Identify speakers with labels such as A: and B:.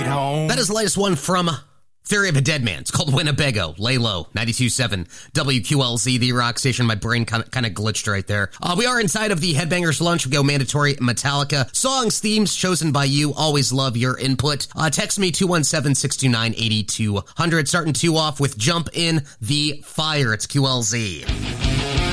A: That is the latest one from Theory of a Dead Man. It's called Winnebago. Lay low. 92.7 WQLZ, the rock station. My brain kind of glitched right there. We are inside of the Headbangers Lunch. We go mandatory Metallica. Songs, themes chosen by you. Always love your input. Text me 217-629-8200. Starting 2 off with Jump in the Fire. It's QLZ.